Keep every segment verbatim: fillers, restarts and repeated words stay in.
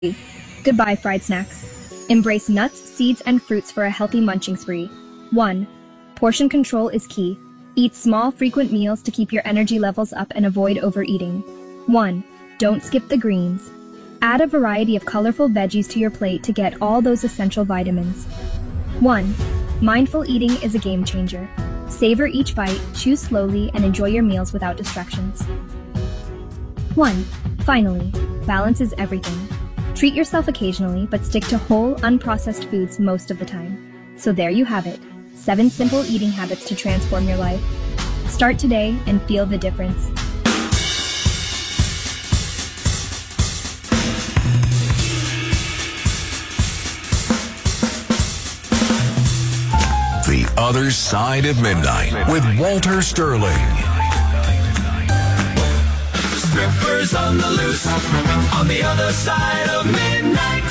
Goodbye, fried snacks. Embrace nuts, seeds, and fruits for a healthy munching spree. one. Portion control is key. Eat small, frequent meals to keep your energy levels up and avoid overeating. one. Don't skip the greens. Add a variety of colorful veggies to your plate to get all those essential vitamins. one. Mindful eating is a game changer. Savor each bite, chew slowly, and enjoy your meals without distractions. one. Finally, balance is everything. Treat yourself occasionally, but stick to whole, unprocessed foods most of the time. So there you have it. Seven simple eating habits to transform your life. Start today and feel the difference. The Other Side of Midnight with Walter Sterling. Strippers on the loose, on the other side of midnight.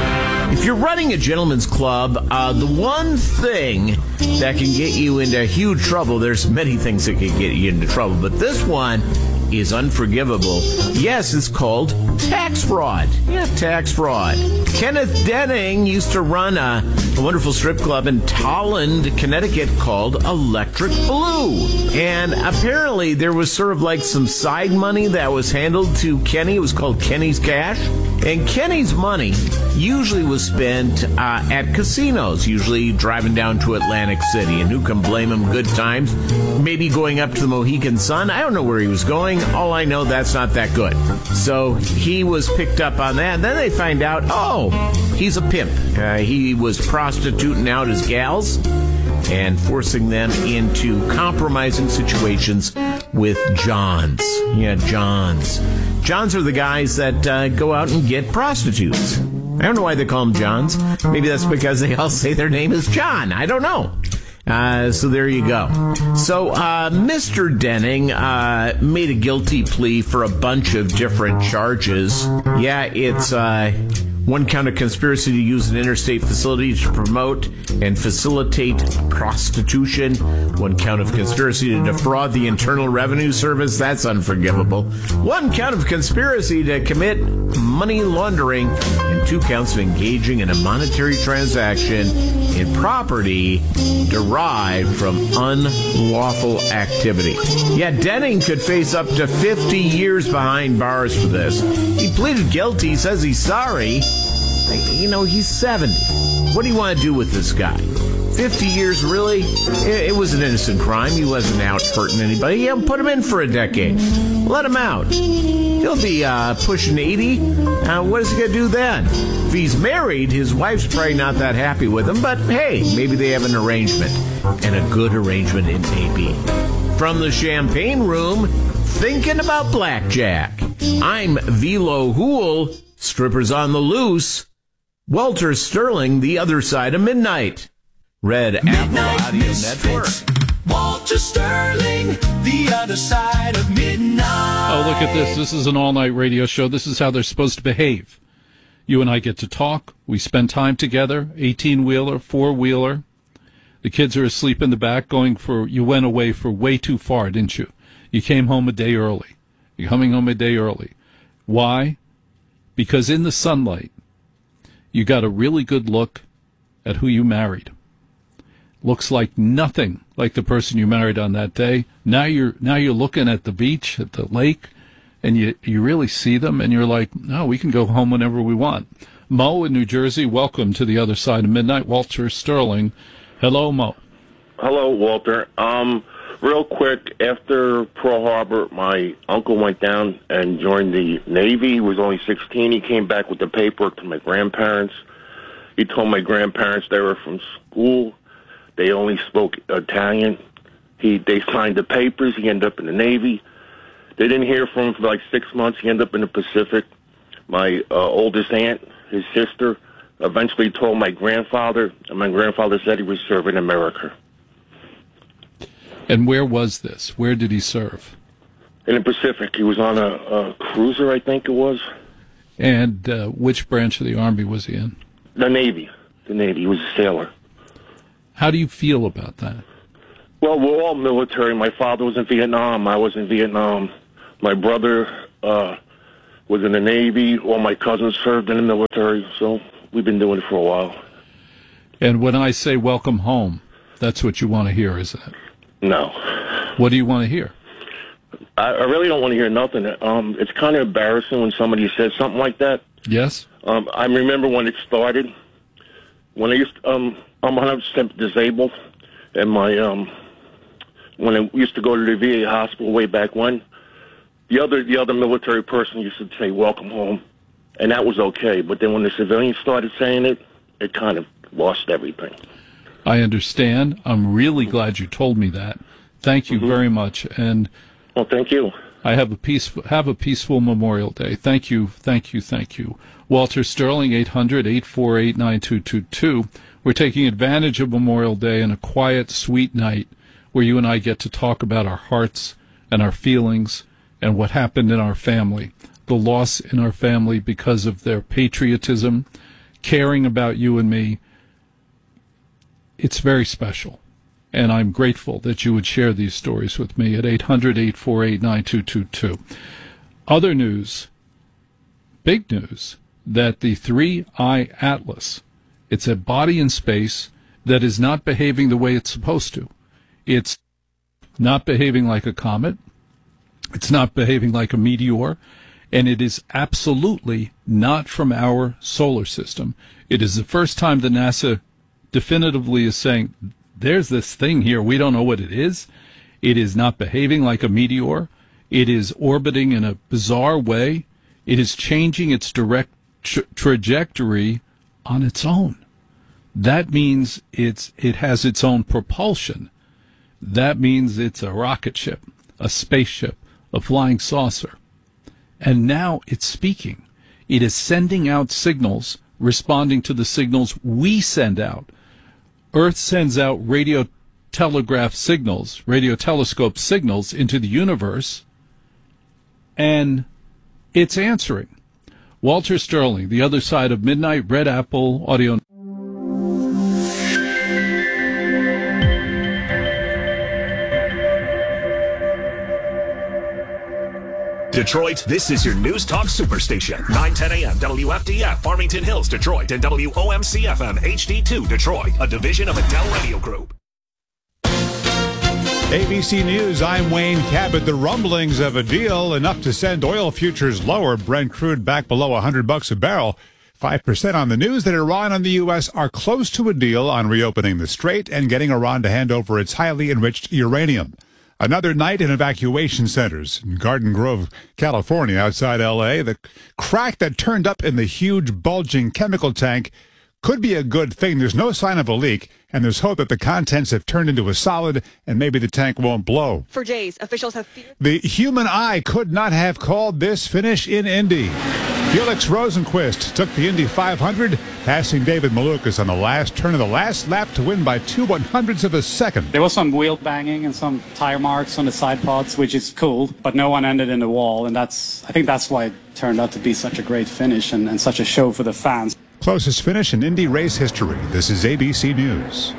If you're running a gentleman's club, uh, the one thing that can get you into huge trouble, there's many things that can get you into trouble, but this one is unforgivable. Yes, it's called tax fraud. Yeah, tax fraud. Kenneth Denning used to run a, a wonderful strip club in Tolland, Connecticut called Electric Blue. And apparently there was sort of like some side money that was handled to Kenny. It was called Kenny's Cash. And Kenny's money usually was spent uh, at casinos, usually driving down to Atlantic City. And who can blame him? Good times. Maybe going up to the Mohegan Sun. I don't know where he was going. All I know, that's not that good. So he was picked up on that. And then they find out, oh, he's a pimp. Uh, he was prostituting out his gals and forcing them into compromising situations with Johns. Yeah, Johns. Johns are the guys that uh, go out and get prostitutes. I don't know why they call them Johns. Maybe that's because they all say their name is John. I don't know. Uh, so there you go. So uh, Mister Denning uh, made a guilty plea for a bunch of different charges. Yeah, it's uh, one count of conspiracy to use an interstate facility to promote and facilitate prostitution. One count of conspiracy to defraud the Internal Revenue Service. That's unforgivable. One count of conspiracy to commit money laundering. And two counts of engaging in a monetary transaction in property derived from unlawful activity. Yeah, Denning could face up to fifty years behind bars for this. He pleaded guilty. He says he's sorry. You know, he's seventy. What do you want to do with this guy? fifty years, really? It, it was an innocent crime. He wasn't out hurting anybody. Yeah, put him in for a decade. Let him out. He'll be uh, pushing eighty. Uh, what is he going to do then? If he's married, his wife's probably not that happy with him, but hey, maybe they have an arrangement. And a good arrangement it may be. From the champagne room, thinking about blackjack. I'm Velo Hool, strippers on the loose. Walter Sterling, The Other Side of Midnight. Red Apple Audio Network. Walter Sterling, The Other Side of Midnight. Oh, look at this. This is an all-night radio show. This is how they're supposed to behave. You and I get to talk. We spend time together, eighteen-wheeler, four-wheeler. The kids are asleep in the back going for, you went away for way too far, didn't you? You came home a day early. You're coming home a day early. Why? Because in the sunlight, you got a really good look at who you married. Looks like nothing like the person you married on that day. Now you're now you're looking at the beach, at the lake, and you, you really see them, and you're like, no, we can go home whenever we want. Mo in New Jersey, welcome to The Other Side of Midnight. Walter Sterling. Hello, Mo. Hello, Walter. Um, real quick, after Pearl Harbor, my uncle went down and joined the Navy. He was only sixteen. He came back with the paperwork to my grandparents. He told my grandparents they were from school. They only spoke Italian. He They signed the papers. He ended up in the Navy. They didn't hear from him for like six months. He ended up in the Pacific. My uh, oldest aunt, his sister, eventually told my grandfather, and my grandfather said he was serving America. And where was this? Where did he serve? In the Pacific. He was on a, a cruiser, I think it was. And uh, which branch of the Army was he in? The Navy. The Navy. He was a sailor. How do you feel about that? Well, we're all military. My father was in Vietnam. I was in Vietnam. My brother uh, was in the Navy. All my cousins served in the military, so we've been doing it for a while. And when I say welcome home, that's what you want to hear, isn't it? No. What do you want to hear? I, I really don't want to hear nothing. Um, it's kind of embarrassing when somebody says something like that. Yes? Um, I remember when it started, when I used to, um, I'm one hundred percent disabled, and my, um, when I used to go to the V A hospital way back when, the other, the other military person used to say, welcome home, and that was okay. But then when the civilians started saying it, it kind of lost everything. I understand. I'm really glad you told me that. Thank you mm-hmm. very much. And well, thank you. I have a peaceful, have a peaceful Memorial Day. Thank you, thank you, thank you. Walter Sterling, eight hundred, eight four eight, nine two two two. We're taking advantage of Memorial Day and a quiet, sweet night where you and I get to talk about our hearts and our feelings and what happened in our family, the loss in our family because of their patriotism, caring about you and me. It's very special. And I'm grateful that you would share these stories with me at eight hundred, eight four eight, nine two two two. Other news, big news, that the three I Atlas, it's a body in space that is not behaving the way it's supposed to. It's not behaving like a comet. It's not behaving like a meteor. And it is absolutely not from our solar system. It is the first time the NASA definitively is saying, there's this thing here, we don't know what it is. It is not behaving like a meteor. It is orbiting in a bizarre way. It is changing its direct tra- trajectory on its own. That means it's it has its own propulsion. That means it's a rocket ship, a spaceship, a flying saucer. And now it's speaking. It is sending out signals, responding to the signals we send out. Earth sends out radio telegraph signals, radio telescope signals into the universe, and it's answering. Walter Sterling, The Other Side of Midnight, Red Apple Audio. Detroit, this is your News Talk Superstation. nine ten a.m. W F D F, Farmington Hills, Detroit, and W O M C F M H D two, Detroit, a division of Adele Radio Group. A B C News, I'm Wayne Cabot. The rumblings of a deal enough to send oil futures lower, Brent crude back below one hundred bucks a barrel. five percent on the news that Iran and the U S are close to a deal on reopening the strait and getting Iran to hand over its highly enriched uranium. Another night in evacuation centers in Garden Grove, California, outside L A. The crack that turned up in the huge, bulging chemical tank could be a good thing. There's no sign of a leak, and there's hope that the contents have turned into a solid and maybe the tank won't blow. For days, officials have feared the human eye could not have called this finish in Indy. Felix Rosenqvist took the Indy five hundred, passing David Malukas on the last turn of the last lap to win by two one-hundredths of a second. There was some wheel banging and some tire marks on the side pods, which is cool, but no one ended in the wall, and that's I think that's why it turned out to be such a great finish and, and such a show for the fans. Closest finish in Indy race history. This is A B C News.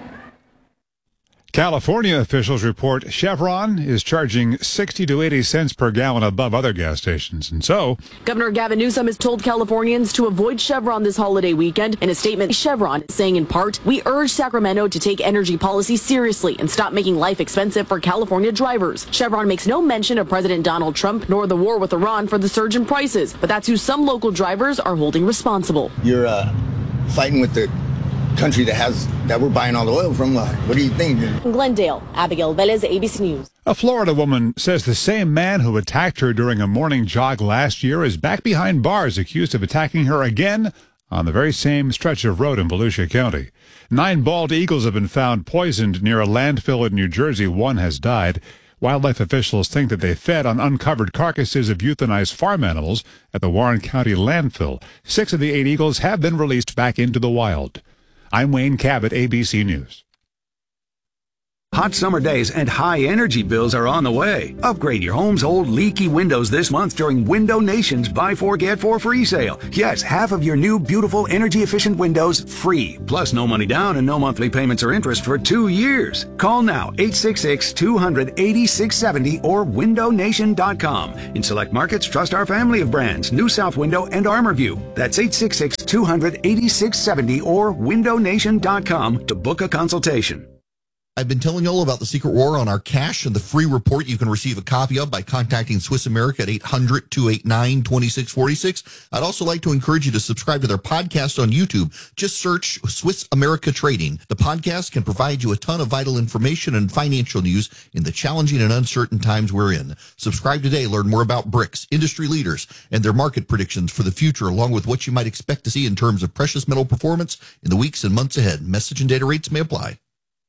California officials report Chevron is charging sixty to eighty cents per gallon above other gas stations. And so, Governor Gavin Newsom has told Californians to avoid Chevron this holiday weekend. In a statement, Chevron is saying in part, we urge Sacramento to take energy policy seriously and stop making life expensive for California drivers. Chevron makes no mention of President Donald Trump nor the war with Iran for the surge in prices, but that's who some local drivers are holding responsible. You're uh, fighting with the country that has that we're buying all the oil from. Uh, what do you think? In Glendale, Abigail Velez, A B C News. A Florida woman says the same man who attacked her during a morning jog last year is back behind bars, accused of attacking her again on the very same stretch of road in Volusia County. Nine bald eagles have been found poisoned near a landfill in New Jersey. One has died. Wildlife officials think that they fed on uncovered carcasses of euthanized farm animals at the Warren County landfill. Six of the eight eagles have been released back into the wild. I'm Wayne Cabot, A B C News. Hot summer days and high energy bills are on the way. Upgrade your home's old leaky windows this month during Window Nation's Buy Four Get Four free sale. Yes, half of your new beautiful energy efficient windows free. Plus no money down and no monthly payments or interest for two years. Call now eight six six, two hundred, eighty-six seventy or window nation dot com. In select markets, trust our family of brands, New South Window and ArmorView. That's eight six six, two hundred, eighty-six seventy or window nation dot com to book a consultation. I've been telling you all about the Secret War on our cash and the free report you can receive a copy of by contacting Swiss America at eight hundred, two eight nine, two six four six. I'd also like to encourage you to subscribe to their podcast on YouTube. Just search Swiss America Trading. The podcast can provide you a ton of vital information and financial news in the challenging and uncertain times we're in. Subscribe today. Learn more about BRICS, industry leaders, and their market predictions for the future, along with what you might expect to see in terms of precious metal performance in the weeks and months ahead. Message and data rates may apply.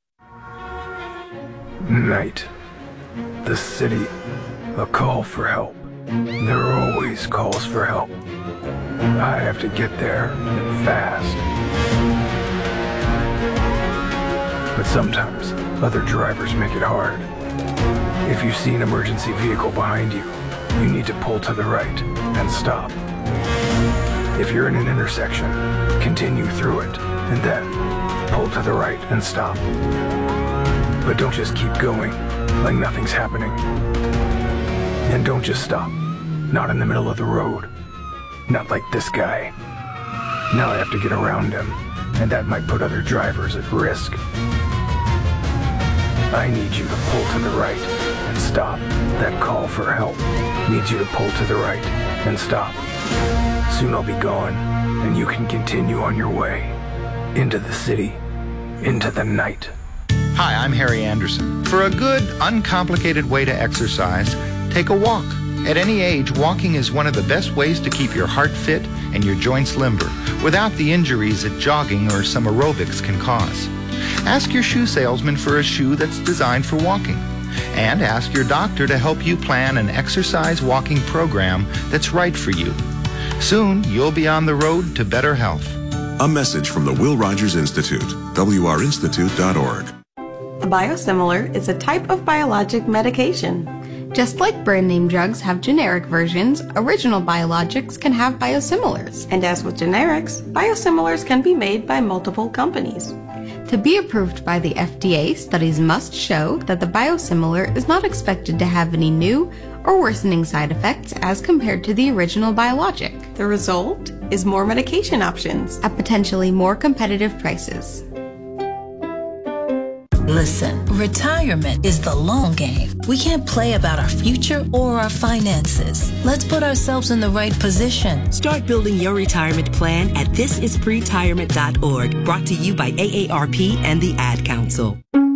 Night. The city. A call for help. There are always calls for help. I have to get there and fast. But sometimes other drivers make it hard. If you see an emergency vehicle behind you, you need to pull to the right and stop. If you're in an intersection, continue through it and then pull to the right and stop. But don't just keep going like nothing's happening. And don't just stop. Not in the middle of the road. Not like this guy. Now I have to get around him, and that might put other drivers at risk. I need you to pull to the right and stop. That call for help needs you to pull to the right and stop. Soon I'll be gone, and you can continue on your way. Into the city. Into the night. Hi, I'm Harry Anderson. For a good, uncomplicated way to exercise, take a walk. At any age, walking is one of the best ways to keep your heart fit and your joints limber, without the injuries that jogging or some aerobics can cause. Ask your shoe salesman for a shoe that's designed for walking. And ask your doctor to help you plan an exercise walking program that's right for you. Soon, you'll be on the road to better health. A message from the Will Rogers Institute, W R institute dot org. A biosimilar is a type of biologic medication. Just like brand name drugs have generic versions, original biologics can have biosimilars. And as with generics, biosimilars can be made by multiple companies. To be approved by the F D A, studies must show that the biosimilar is not expected to have any new or worsening side effects as compared to the original biologic. The result is more medication options at potentially more competitive prices. Listen, retirement is the long game. We can't play about our future or our finances. Let's put ourselves in the right position. Start building your retirement plan at this is pre retirement dot org. Brought to you by A A R P and the Ad Council.